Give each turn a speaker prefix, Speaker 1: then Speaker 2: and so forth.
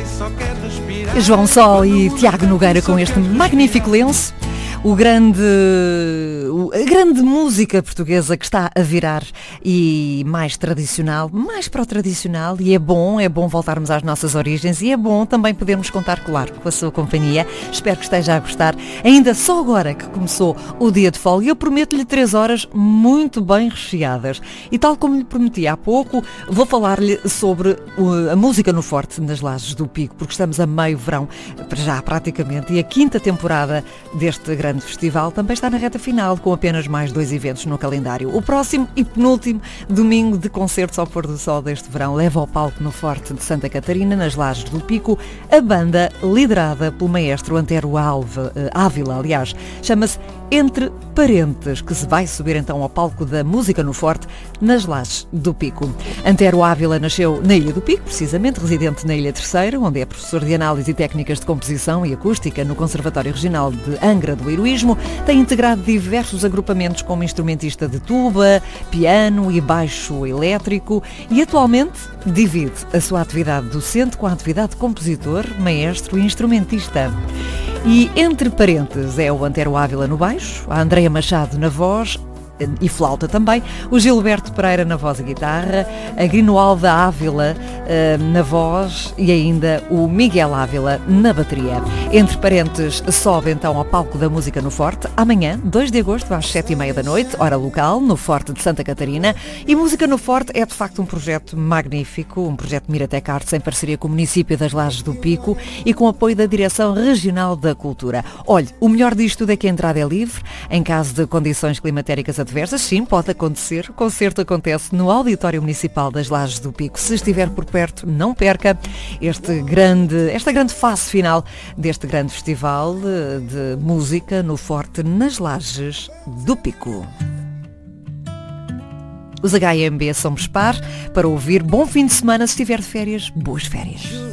Speaker 1: João Sol e Tiago Nogueira com este magnífico lenço. A grande música portuguesa que está a virar e mais tradicional, mais para o tradicional, e é bom voltarmos às nossas origens e é bom também podermos contar, claro, com a sua companhia. Espero que esteja a gostar. Ainda só agora que começou o dia de folga, eu prometo-lhe 3 horas muito bem recheadas. E tal como lhe prometi há pouco, vou falar-lhe sobre a música no Forte, nas Lajes do Pico, porque estamos a meio verão, já praticamente, e a 5ª temporada deste grande festival também está na reta final, com apenas mais 2 eventos no calendário. O próximo e penúltimo domingo de concertos ao pôr do sol deste verão leva ao palco no Forte de Santa Catarina, nas Lajes do Pico, a banda liderada pelo maestro Antero Ávila, chama-se Entre Parentes, que se vai subir então ao palco da música no Forte, nas Lajes do Pico. Antero Ávila nasceu na Ilha do Pico, precisamente, residente na Ilha Terceira, onde é professor de análise e técnicas de composição e acústica no Conservatório Regional de Angra do Heroísmo. Tem integrado diversos agrupamentos como instrumentista de tuba, piano e baixo elétrico e atualmente divide a sua atividade docente com a atividade de compositor, maestro e instrumentista. E Entre Parentes é o Antero Ávila no baixo, a Andreia Machado na voz e flauta também, o Gilberto Pereira na voz e guitarra, a Grinoalda Ávila na voz e ainda o Miguel Ávila na bateria. Entre Parentes sobe então ao palco da música no Forte, amanhã, 2 de agosto, às 7h30 da noite, hora local, no Forte de Santa Catarina. E Música no Forte é de facto um projeto magnífico, um projeto Miratec Artes em parceria com o município das Lajes do Pico e com apoio da Direção Regional da Cultura. Olhe, o melhor disto tudo é que a entrada é livre, em caso de condições climatéricas adversas, sim, pode acontecer. O concerto acontece no Auditório Municipal das Lajes do Pico. Se estiver por perto, não perca esta grande fase final deste grande festival de música no Forte, nas Lajes do Pico. Os HMB somos par para ouvir. Bom fim de semana. Se estiver de férias, boas férias.